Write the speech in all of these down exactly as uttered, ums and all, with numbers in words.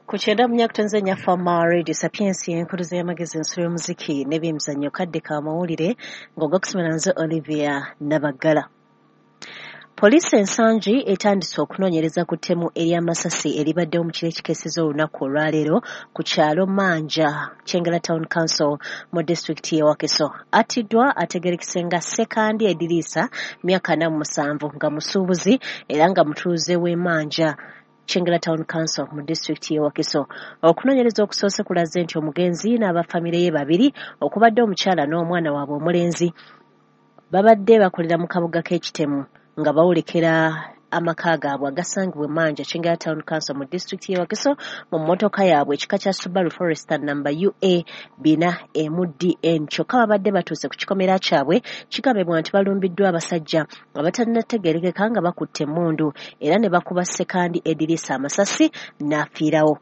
Kuchenda munyakutonze nyafama Radio Sapiensi enkuluze y'amagezi ensolo y'omuziki n'ebyemizannyo kadde ka mawulire ng'ogwokusomera nze Olivia Nabagala. Poliisi ensangi etandise okunoonyereza ku ttemu ery'amasasi eribaddewo mu kiro ekikeeseza olunaku olwaleero ku kyalo Manja, Kyengera Town Council mu disitulikiti y'e Wakiso. Attiddwa ategerekese nga Sekandi Ediriisa myaka ana mu musanvu nga musuubuzi era nga mutuuze w'e Manja, Kyengera Town Council mu disitulikiti y'e Wakiso. Okunoonyereza okusoose kulaze nti omugenzi n'abafamire ye babiri okubadde omukyala n'omwana waabwe omulenzi babadde bakolera mu kabuga k'ekitemu nga bawulekera amaka gaabwe agasangibwa Manja, Kyengera Town Council mu disitulikiti y'e Wakiso mu mmotoka yaabwe ekika kya Subaru Forester namba U A bina M D N. Kyokka babadde batuuse ku kikomera kyabwe kigambibwa nti balumbiddwa abasajja abatannategeerekeka nga bakutte emmundu era ne bakuba Sekandi Ediriisa amasasi n'afiirawo.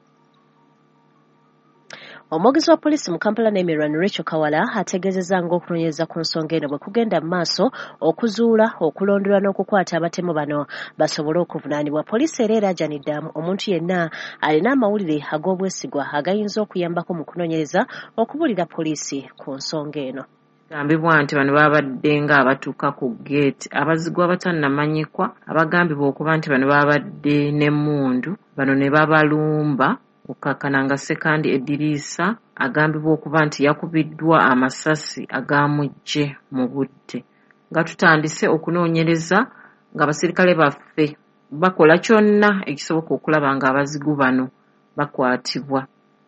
Omwogezi wa poliisi mu Kampala n'emirwano Rachel Kawala ategeezezza ng'okunoonyereza ku nsonga eno bwe kugenda mu maaso okuzuula, okulondolwa n'okukwata abatemu bano basobole okuvunaanibwa. Poliisi era erajanidde omuntu yenna alina amawulire ag'obwesigwa agayinza okuyambako mu kunoonyereza okubuulira poliisi ku nsonga eno. Gambibwa nti bano babadde nga abatuuka ku gate abazigwa abatannamanyikwa abagambibwa okuba nti bano babadde n'emmundu bano ne babalumba okukkakkana nga Sekandi Ediriisa agambibwa okuba nti yakubiddwa amasasi agaamujje mu budde. Nga tutandise okunoonyereza nga abasirikale baffe bakola kyonna ekisoboka okulaba nga abazigu bano bakwatibwa.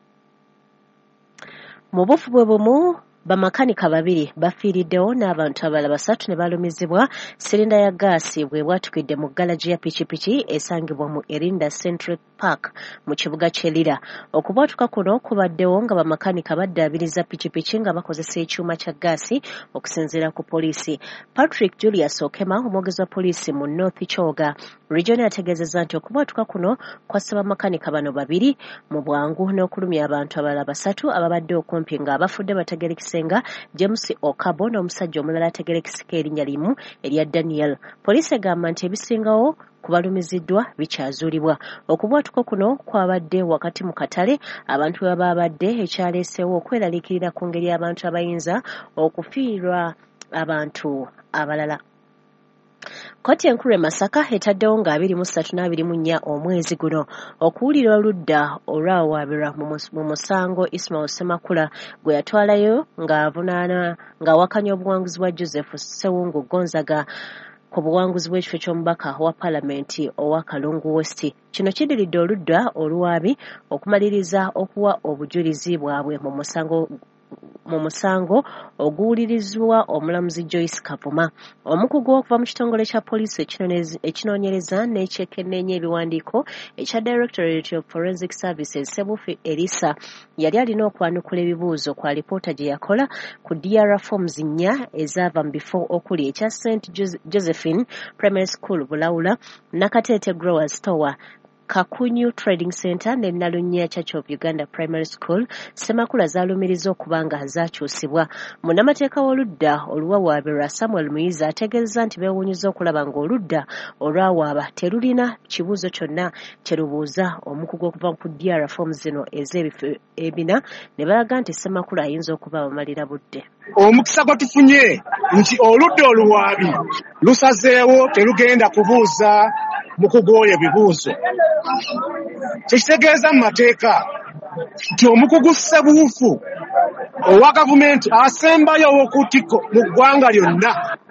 Mu bufu bwe bumu bamakanika babiri bafiiriddewo n'abantu abalala basatu ne balumizibwa sirinda ya gaasi bwe bwatukidde mu galaji ya pikipiki esangibwa mu Erinda Central Park mu kibuga ky'Erira. Okubwatuka kuno kubaddewo nga bamakanika baddaabiriza pikipiki nga bakozesa ekyuma kya gaasi okusinziira ku poliisi. Patrick Julius Okema, omwogezi wa poliisi mu North Kyoga Region, ategeezezza nti okubwatuka kuno kwassa bamakanika bano babiri mu bwangu n'okulumya abantu abalala basatu ababadde okumpi nga abafudde bategerekese nga James Okabo n'omusajja omulala ategerekeseka erinnya limu erya Daniel. Poliisi egamba nti ebisingawo kubalumiziddwa bikyazuulibwa. Okubwatuka kuno kwabadde wakati mu katale abantu bwe babadde ekyaleesewo okweraliikirira ku ngeri abantu abayinza okufiirwa abantu abalala. Kkooti enkulu e Masaka etaddewo nga abiri mu ssatu n'abiri mu nnya omwezi guno okuwulira oludda olwawaabirwa mu musango Ismail Semakula gwe yatwalayo ng'avunaana ng'awakanya obuwanguzi bwa Joseph Sewungu Gonzaga ku buwanguzi bw'ekifo ky'omubaka wa Paalamenti owa Kalungu West. Kino kiddiridde oludda oluwaabi okumaliriza okuwa obujulizi bwabwe mu musango mu musango oguwulirizibwa omulamuzi Joyce Kavuma. Omukugu okuva mu kitongole kya poliisi ekinoonyereza n'ekyekenneenya ebiwandiiko ekya Directorate of Forensic Services Sebufi Elisa yali alina okwanukula ebibuuzo ku alipoota gye yakola ku D R forms nnya ezaava mu bifo okuli ekya Saint Josephine Primary School Bulawula, Nakateete Growers Store, Kakunyu Trading Center ne Nalunya Church of Uganda Primary School. Semakula zaalumiriza okuba nga zaakyusibwa. Munnamateeka w'oludda oluwawaabirwa Samuel Muyiza ategeezezza nti beewuunyiza okulaba ng'oludda olwawaaba terulina kibuuzo kyonna kye lubuuza omukugu okuva ku D R forms zino ez'ebifo ebina ne balaga nti Semakula ayinza okuba bamalira budde. Omukisa gwe tufunye nti oludda oluwaabi lusazeewo terugenda kubuuza mukugu oyo ebibuuzo. Kyekitegeeza mu mateeka nti omukugu Ssebuufu owa gavumenti asembayo ow'okutiko mu ggwanga lyonna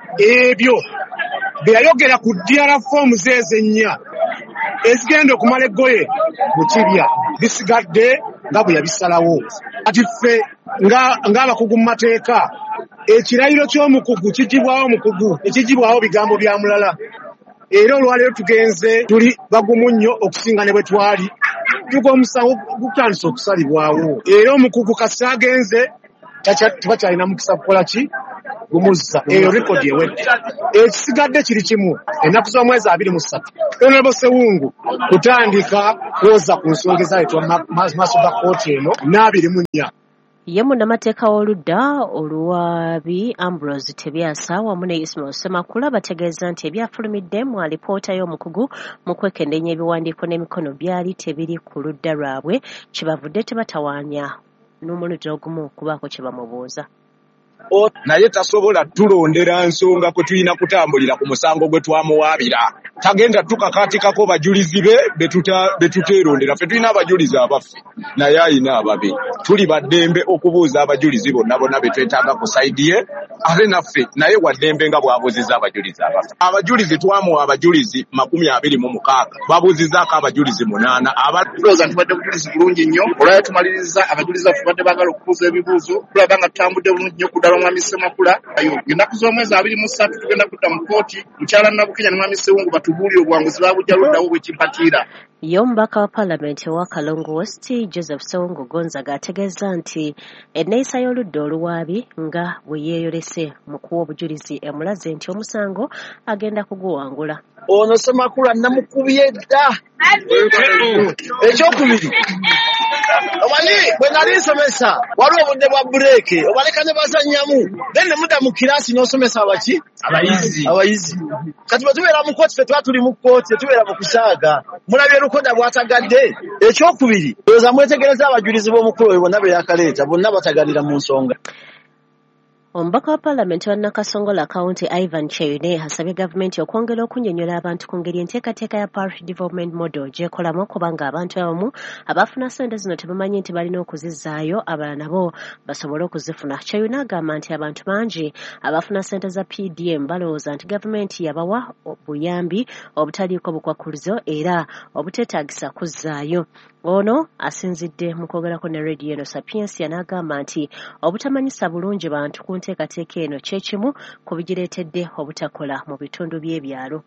ebyo bye yayogera ku D R forms ezo ennya ezigenda okumala eggoye mu kibya bisigadde nga bwe yabisalawo. Ati ffe ng'abakugu mu mateeka ekirayiro ky'omukugu kigibwawo mukugu ekigibwawo bigambo bya mulala. Era olwaleero tugenze tuli bagumu nnyo okusinga ne bwe twali tuga omusango gutandise okusalibwawo. Era omukugu kasi agenze tebakyalina mukisa kukola ki gumuzza eyo rekodi ewedde. Ekisigadde kiri kimu ennaku z'omwezi abiri mu ssatu Honorable Sewungu kutandika kwoza ku nsonga ezaayitwa maaso ga kkooti eno n'abiri mu nnya ye munnamateeka w'oludda oluwaabi Ambrose Tebyasa wamu ne Ismail Ssemakula bategeeza nti ebyafulumidde mu alipoota y'omukugu mu kwekendenya ebiwandiiko n'emikono byali tebiri ku ludda lwabwe kibavudde tebatawaanya n'omulundi ogumu kubaako kye bamubuuza. Naye tasobola tulondera nsonga kwe tulina kutambulira ku musango gwe twamuwaabira. Tagenda tukakaatikako bajulizi be betuteerondera. Ffe tulina abajulizi abaffe naye ayina ababe. Tuli baddembe okubuuza abajulizi bonna bonna be twetaaga ku sayidi ye ate naffe naye waddembe nga bw'abuuzizza abajulizi abaffe. Abajulizi twamuwa abajulizi makumi abiri mu mukaaga babuuzizzaako abajulizi munaana. Tulowooza tubadde bujulizi bulungi nnyo olwali tumaliriza abajulizi baffe badde baagala okubuuza ebibuuzo tulaba nga tutambudde bulungi nnyo kuddala Mwami Ssemakula. Ennaku z'omwezi abiri mu ssatu tugenda kudda mu kkooti mukyala Nabukenya ne Mwami Ssewungu batubuulire obuwanguzi baabujja luddawo bw'ekimpatiira. Ye omubaka wa paalamenti ewa Kalongo West Joseph Ssewungu Gonzaga ategeeza nti enneeyisa y'oludda oluwaabi nga bwe yeeyolese mu kuwa obujulizi emulaze nti omusango agenda kuguwangula. Ono Ssemakula namukubye dda. Ekyokubiri omanyi bwe nali nsomesa waliwo obudde bwa bureeke obaleka ne bazannyamu then ne mudda mu kiraasi n'osomesa abaki abayizi abayizi kati bwe tubeera mu kkooti ffe tuba tuli mu kkooti tubeera mu kusaaga mulabye lukoda bw'atagadde. Ekyokubiri lowooza mwetegereza abajulizi b'omukulu oyo bonna be yakaleeta bonna batagalira mu nsonga. Omubaka wa paalamenti wa Nakasongola County Ivan Cheyune asabye gavumenti okwongera okunnyonnyola abantu ku ngeri enteekateeka ya Parish Development Model gy'ekolamu kubanga abantu abamu abafuna ssente zino tebamanyi nti balina okuzizzaayo abalala nabo basobole okuzifuna. Cheyune agamba nti abantu bangi abafuna ssente za P D M balowooza nti gavumenti yabawa obuyambi obutaliiko bukwakkulizo era obuteetaagisa kuzzaayo. Ono asinzidde mu kwogerako ne Radio eno Sapiensia n'agamba nti obutamanyisa bulungi bantu ku nteekateeka eno kye kimu ku bigireetedde obutakola mu bitundu by'ebyalo.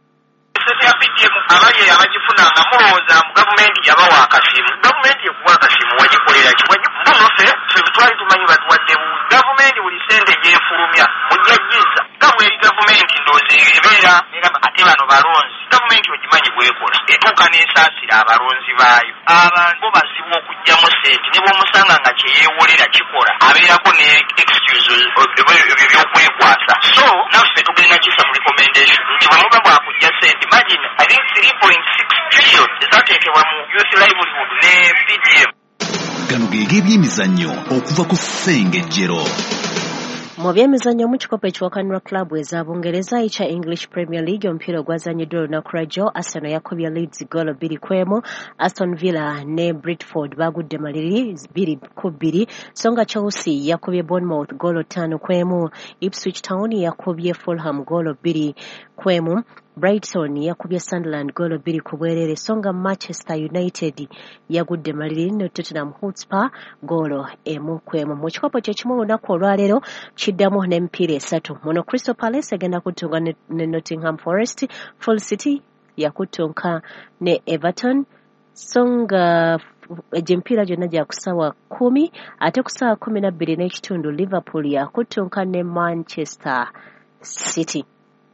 Abali abagifunanga mulowooza mu gavumenti yabawa akasimu. Gavumenti ekuwa akasimu wagikolera ki? Wagifulumuse ffe twali tumanyi batuwadde buuzi. Gavumenti buli ssente gy'efulumya mujjajjiza nga bw'eri gavumenti ndowooza ebeera negamba ate bano balonzi. Gavumenti ogimanyi bw'ekola etuuka n'esaasira abalonzi baayo. Abantu bo bazibu okuggyamu ssente ne bw'omusanga nga kye yeewolera kikola abeerako ne excuse ebyo by'okwekwasa. So naffe tugenda kisa mu recommendation nti bwe muba bwakujja ssente imagine I think three point six trillion ezateekebwa mu youth livelihood ne P D M. Gano geege ebyemizannyo okuva ku Ssengejjero. Mu byemizannyo mu kikopo ekiwakanirwa klabu eza Bungereza ekya English Premier League omupiira ogwazannyiddwa olunaku lwajjo Arsenal yakubye Leeds goal bbiri ku emu, Aston Villa ne Brentford bagudde maliri bbiri ku bbiri, so nga Chelsea yakubye Bournemouth goal ttaano ku emu, Ipswich Town yakubye Fulham goal bbiri ku emu, Brighton yakubye Sunderland goal bbiri ku bwerere, so nga Manchester United yagudde maliri ne Tottenham Hotspur goal emu ku emu. Mu kikopo kyekimu olunaku olwaleero kiddamu n'emipiira esatu. Muno Crystal Palace egenda kuttunga ne, ne Nottingham Forest, Hull City yakuttunka ne Everton, so nga egy'emipiira gyonna gya kusawa kumi, ate ku ssaawa kumi na bbiri n'ekitundu Liverpool yakuttunka ne Manchester City.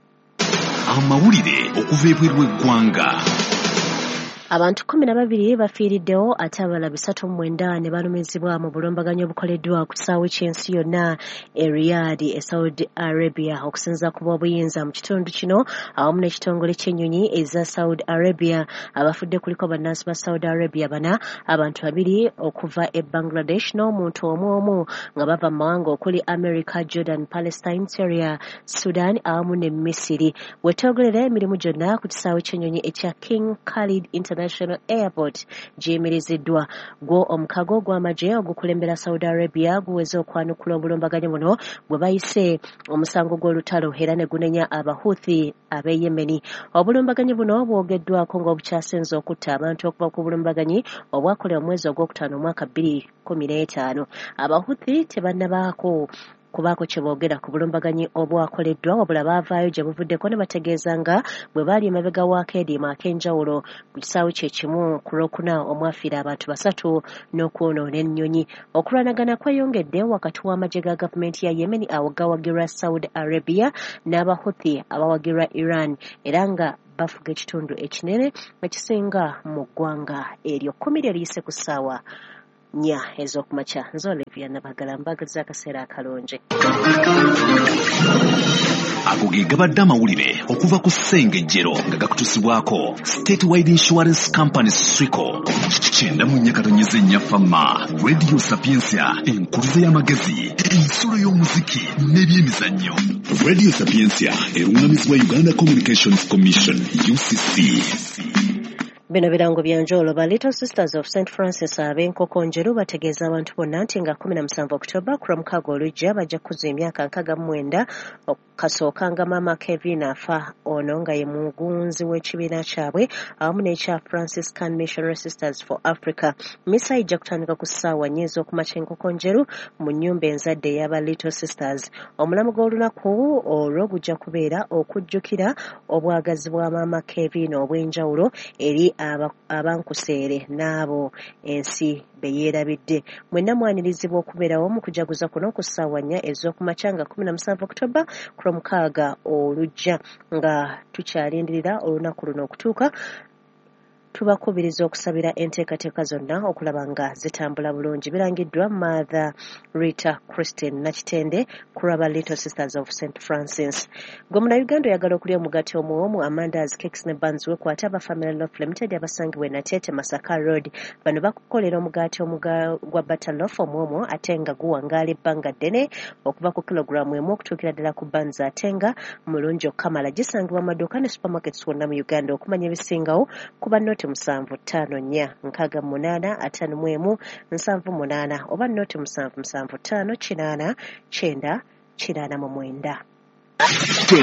Amawulire okuva ebweru w'eggwanga. Abantu kumi na babiri bafiiriddewo ate abalala bisatu mu mwenda ne balumizibwa mu bulumbaganyi obukoleddwa ku kisaawe ky'ensi yonna e Riyadh e Saudi Arabia okusinza ku bw'obuyinza mu kitundu kino awamu n'ekitongole ky'ennyonyi eza Saudi Arabia. Abafudde kuliko bannansi ba Saudi Arabia bana, abantu babiri okuva e Bangladesh n'omuntu omu omu nga bava mu mawanga okuli America, Jordan, Palestine, Syria, Sudan awamu ne Misiri. Wetwogerera emirimu gyonna ku kisaawe ky'ennyonyi ekya King Khalid International Airport gyemeriziddwa. Gwo omukago gw'amagye ogukulembera Saudi Arabia guweze okwanukula obulumbaganyi buno bwe bayise omusango gw'olutalo era ne gunenya abahuthi ab'e Yemeni. Obulumbaganyi buno bwogeddwako ng'obukyasinze okutta abantu okuva ku bulumbaganyi obwakolewa omwezi ogwokutaano omwaka bbiri kkumi n'etaano. Abahuthi tebannabaako kubaako kye boogera ku bulumbaganyi obwakoleddwa wabula baavaayo gye buvuddeko ne bategeeza nga bwe baali emabega w'akeediimo ak'enjawulo ku kisaawe kye kimu ku lwokuna omwafiira abantu basatu n'okwonoona ennyonyi. Okulwanagana kweyongedde wakati w'amagye ga gavumenti ya Yemen agawagirwa Saudi Arabia n'abahuthi abawagirwa Iran era nga bafuga ekitundu ekinene ekisinga mu ggwanga eryo. Kkumi lye liyise ku ssaawa nnya ez'okumakya. Nze Olivia Nabagala mbagaliza akaseera akalungi. Ago ge gabadde amawulire okuva ku Ssengejjero nga gakutusibwako State Wide Insurance Company Swico. Kyenda mu nnyakatonyeza ennyafamma Radio Sapiensia, enkuluze y'amagezi, ensolo y'omuziki n'ebyemizannyo. Radio Sapiensia erungamizibwa Uganda Communications Commission U C C. Bino birango bya njolo ba Little Sisters of Saint Francis ab'enkoko njeru bategeeza abantu bonna nti nga kumi na musanvu Oktoba ku Lwomukaaga olujja bajja kuza emyaka nkaaga mu mwenda okukasooka nga Maama Kevin afa. Ono nga ye mugunzi w'ekibiina kyabwe awamu n'ekya Franciscan Missionary Sisters for Africa. Misa ijja kutandika ku ssaawa nnya ez'okumakya enkoko njeru mu nnyumba enzadde ey'aba Little Sisters. Omulamu gw'olunaku olwo gujja kubeera okujjukira obwagazi bwa Maama Kevin obw'enjawulo eri abankuseere n'abo ensi be yeerabidde. Mwenna mwanirizibwa okubeerawo mu kujaguza kuno ku ssaawa nnya ez'okumakya nga kumi na musanvu Oktoba ku Lwomukaaga olujja. Nga tukyalindirira olunaku luno okutuuka, tubakubiriza okusabira enteekateeka zonna okulaba nga zitambula bulungi. Birangiddwa Mother Rita Christine Nakitende ku lw'aba Little Sisters of Saint Francis. Gwe Munnayuganda oyagala okulya omugaati omuwoomu, amandazi, cakes ne buns wekwata aba Family Loaf Limited abasangibwa e Natete Masaka Road. Bano bakukolera omugaati omuga gwa butter loaf omuwoomu ate nga guwangaala ebbanga ddene okuva ku kilogulaamu emu okutuukira ddala ku buns ate nga mulungi okukamala. Gisangibwa mu maduuka ne supermarkets wonna mu Uganda. Okumanya ebisingawo kuba noti musanvu ttaano nnya nkaaga munaana ataano mu emu nsanvu munaana oba noti musanvu musanvu ttaano kinaana kyenda kinaana mu mwenda.